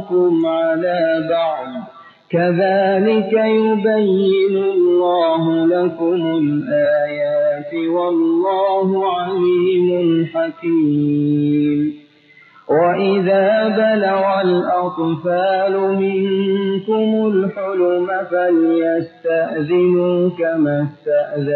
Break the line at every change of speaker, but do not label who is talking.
بعضكم على بعض كذلك يبين الله لكم الآيات والله عليم حكيم وإذا بلغ الأطفال منكم الحلم فليستأذنوا كما استأذن